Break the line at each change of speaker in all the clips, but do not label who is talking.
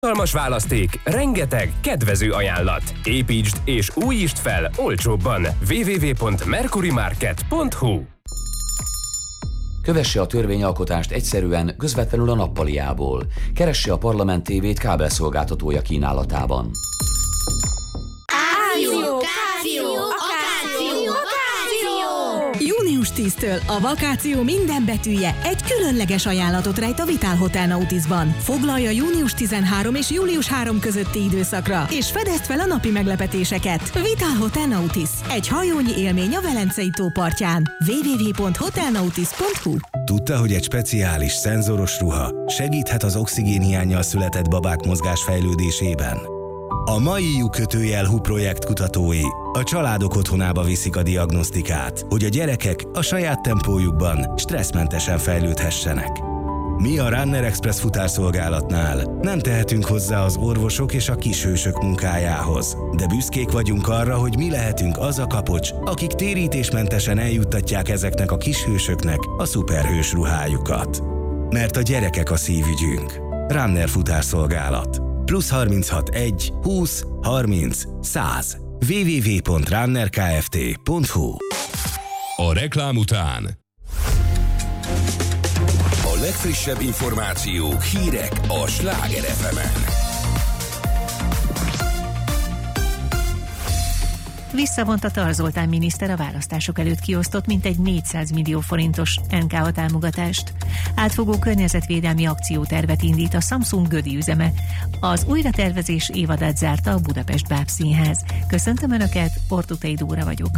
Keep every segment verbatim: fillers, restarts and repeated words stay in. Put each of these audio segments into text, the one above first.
Hatalmas választék, rengeteg kedvező ajánlat. Építsd és újítsd fel olcsóbban. double-u double-u double-u pont mercury market pont hu.
Kövesse a törvényalkotást egyszerűen, közvetlenül a nappaliából. Keresse a Parlament tévét kábelszolgáltatója kínálatában.
Áció, káció, akáció, akáció!
június tíztől a vakáció minden betűje egy különleges ajánlatot rejt a Vitál Hotel Nautisban. Foglalja június tizenharmadika és július harmadika közötti időszakra, és fedezd fel a napi meglepetéseket. Vitál Hotel Nautis. Egy hajónyi élmény a Velencei tó partján. double-u double-u double-u pont hotelnautis pont hu.
Tudta, hogy egy speciális, szenzoros ruha segíthet az oxigénhiánnyal született babák mozgásfejlődésében? A mai lyukkötőjel hú projekt kutatói a családok otthonába viszik a diagnosztikát, hogy a gyerekek a saját tempójukban stresszmentesen fejlődhessenek. Mi a Runner Express futárszolgálatnál nem tehetünk hozzá az orvosok és a kishősök munkájához, de büszkék vagyunk arra, hogy mi lehetünk az a kapocs, akik térítésmentesen eljuttatják ezeknek a kishősöknek a szuperhős ruhájukat. Mert a gyerekek a szívügyünk. Runner futárszolgálat. Plusz harminchat egy húsz harminc száz. double-u double-u double-u pont runner kft pont hu.
A reklám után
A legfrissebb információk, hírek a Sláger ef emen.
Visszavonta Tar Zoltán miniszter a választások előtt kiosztott mintegy négyszáz millió forintos en ká á támogatást. Átfogó környezetvédelmi akciótervet indít a Samsung Gödi üzeme. Az újratervezés évadát zárta a Budapest Bábszínház. Köszöntöm Önöket, Ortutei Dóra vagyok.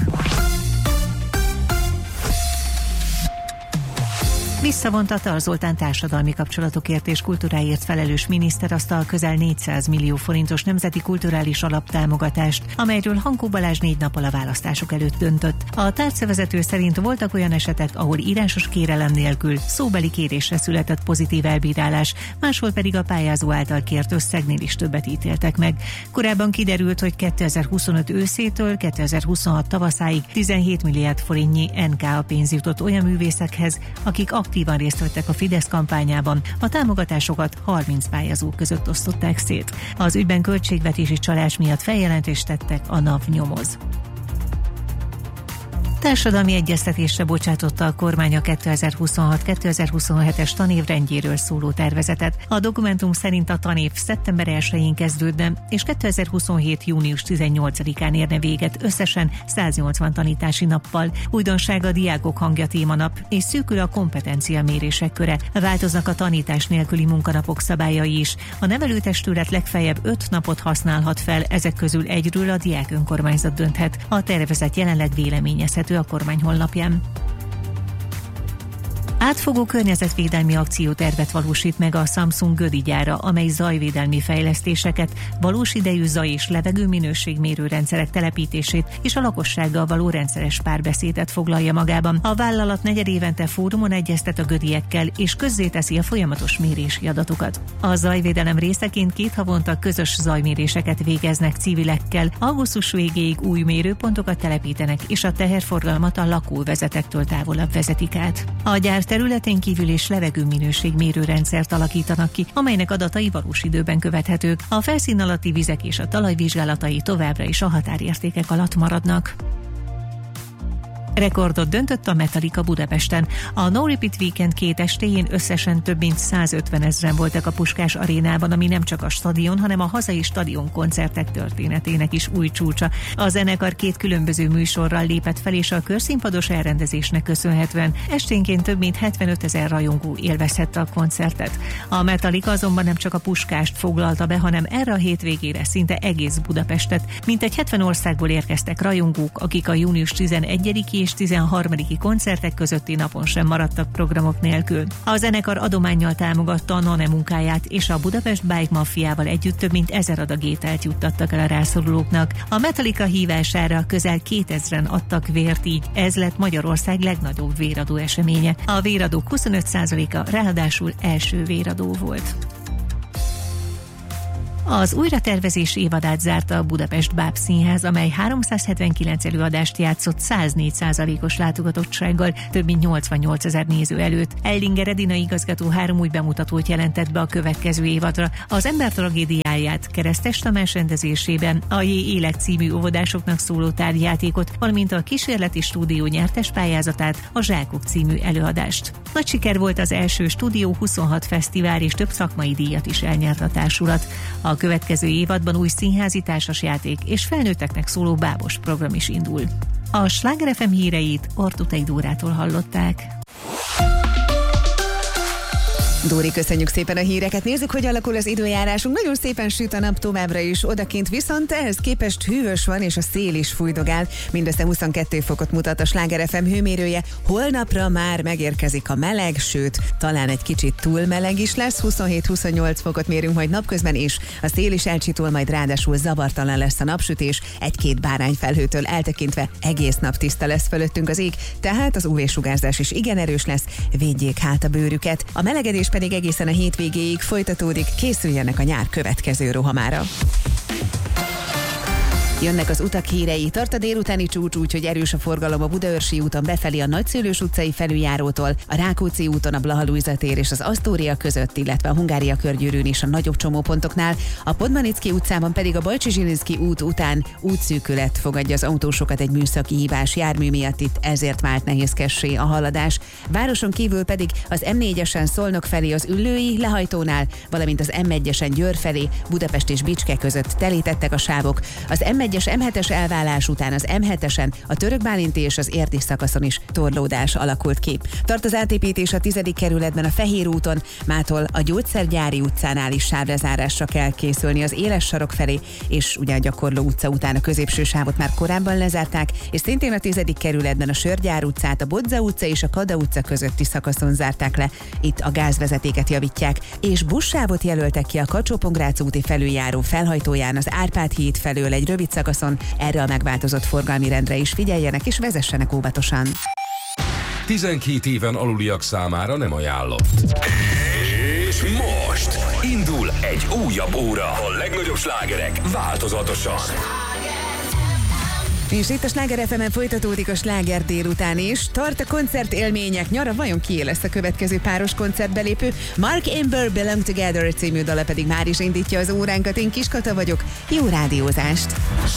Visszavonta Tar Zoltán társadalmi kapcsolatokért és kultúráért felelős miniszter azt a közel négyszáz millió forintos nemzeti kulturális alaptámogatást, amelyről Hankó Balázs négy nappal a választások előtt döntött. A tárcavezető szerint voltak olyan esetek, ahol írásos kérelem nélkül szóbeli kérésre született pozitív elbírálás, máshol pedig a pályázó által kért összegnél is többet ítéltek meg. Korábban kiderült, hogy kétezer-huszonöt őszétől kétezer-huszonhat tavaszáig tizenhét milliárd forintnyi en ká á pénz jutott olyan művészekhez, akik aktívan részt vettek a Fidesz kampányában. A támogatásokat harminc pályázó között osztották szét. Az ügyben költségvetési csalás miatt feljelentést tettek, a NAV nyomoz. Társadalmi egyeztetésre bocsátotta a kormány a kétezer-huszonhat-kétezer-huszonhetes tanévrendjéről szóló tervezetet. A dokumentum szerint a tanév szeptember elsején kezdődne, és kétezer-huszonhét június tizennyolcadikán érne véget összesen száznyolcvan tanítási nappal. Újdonság a diákok hangja témanap, és szűkül a kompetenciamérések köre. Változnak a tanítás nélküli munkanapok szabályai is. A nevelőtestület legfeljebb öt napot használhat fel, ezek közül egyről a diák önkormányzat dönthet. A tervezet jelenleg véleményezhető a kormány honlapján. Átfogó környezetvédelmi akciótervet valósít meg a Samsung Gödi gyára, amely zajvédelmi fejlesztéseket, valós idejű zaj- és levegőminőségmérő rendszerek telepítését és a lakossággal való rendszeres párbeszédet foglalja magában. A vállalat negyedévente fórumon egyeztet a gödiekkel, és közzéteszi a folyamatos mérési adatokat. A zajvédelem részeként két havonta közös zajméréseket végeznek civilekkel, augusztus végéig új mérőpontokat telepítenek, és a teherforgalmat a lakóvezetektől távolabb vezetik át. A gyár területén kívül és levegőminőségmérő rendszert alakítanak ki, amelynek adatai valós időben követhetők. A felszín alatti vizek és a talajvizsgálatai továbbra is a határértékek alatt maradnak. Rekordot döntött a Metallica Budapesten. A No Repeat Weekend két estéjén összesen több mint százötven ezren voltak a Puskás arénában, ami nem csak a stadion, hanem a hazai stadion koncertek történetének is új csúcsa. A zenekar két különböző műsorral lépett fel, és a körszínpados elrendezésnek köszönhetően esténként több mint hetvenöt ezer rajongó élvezhette a koncertet. A Metallica azonban nem csak a Puskást foglalta be, hanem erre a hétvégére szinte egész Budapestet. Mintegy hetven országból érkeztek rajongók, akik a június tizenegyediki és tizenharmadiki koncertek közötti napon sem maradtak programok nélkül. A zenekar adománnyal támogatta a Nane munkáját, és a Budapest Bike Mafiával együtt több mint ezer adag ételt juttattak el a rászorulóknak. A Metallica hívására közel kétezren adtak vért, így ez lett Magyarország legnagyobb véradó eseménye. A véradók huszonöt százaléka ráadásul első véradó volt. Az újratervezés évadát zárta a Budapest Báb Színház, amely háromszázhetvenkilenc előadást játszott száznégy százalékos látogatottsággal, több mint nyolcvannyolcezer néző előtt. Ellinger Edina igazgató három új bemutatót jelentett be a következő évadra. Az ember tragédiáját Keresztes Tamás rendezésében, a J. Élek című óvodásoknak szóló tárgyjátékot, valamint a Kísérleti Stúdió nyertes pályázatát, a Zsákok című előadást. Nagy siker volt az első stúdió, huszonhat fesztivál és több szakmai díjat is elnyert a társulat. A következő évadban új színházi társasjáték és felnőtteknek szóló bábos program is indul. A Sláger ef em híreit Ortutei Dórától hallották.
Dóri, köszönjük szépen a híreket. Nézzük, hogy alakul az időjárásunk. Nagyon szépen süt a nap továbbra is odakint, viszont ehhez képest hűvös van, és a szél is fújdogál. Mindössze huszonkettő fokot mutat a Sláger ef em hőmérője. Holnapra már megérkezik a meleg, sőt, talán egy kicsit túl meleg is lesz. huszonhét-huszonnyolc fokot mérünk majd napközben is. A szél is elcsitol, majd ráadásul zavartalan lesz a napsütés. Egy-két bárányfelhőtől eltekintve egész nap tiszta lesz fölöttünk az ég, tehát az ú vé-sugárzás is igen erős lesz. Védjék hát a bőrüket. A melegedés pedig egészen a hétvégéig folytatódik, készüljenek a nyár következő rohamára. Jönnek az utak hírei, tart a délutáni csúcs, úgyhogy erős a forgalom a Budaörsi úton befelé a Nagyszőlős utcai felüljárótól, a Rákóczi úton a Blaha Lujza tér és az Asztória között, illetve a Hungária körgyűrűn is a nagyobb csomópontoknál, a Podmanicki utcában pedig a Bajcsi Zsilinszky út után útszűkület fogadja az autósokat egy műszaki hibás jármű miatt, itt ezért vált nehézkessé a haladás. Városon kívül pedig az em négyesen Szolnok felé az Üllői lehajtónál, valamint az em egyesen Győr felé Budapest és Bicske között telítettek a sávok. Az em egyes em hetes elválás után az em hetesen a Török Bálinti és az Érdi szakaszon is torlódás alakult ki. Tart az átépítés a tizedik kerületben a Fehér úton, mától a Gyógyszergyári utcánál is sávlezárásra kell készülni az Éles sarok felé, és ugye a Gyakorló utca után a középső sávot már korábban lezárták, és szintén a tizedik kerületben a Sörgyár utcát, a Bodza utca és a Kada utca közötti szakaszon zárták le. Itt a gázvezetéket javítják, és buszsávot jelöltek ki a Kacsó-Pongrác úti felüljáró felhajtóján az Árpád híd felől egy rövid szakaszon. Erre a megváltozott forgalmi rendre is figyeljenek és vezessenek óvatosan.
tizenkét éven aluliak számára nem ajánlott.
És most indul egy újabb óra. A legnagyobb slágerek változatosan.
És itt a Sláger ef emen folytatódik a sláger délután is. Tart a koncert élmények nyara, vajon kié lesz a következő páros koncertbelépő? Mark Amber Belong Together című dala pedig már is indítja az óránkat. Én Kis Kata vagyok, jó rádiózást!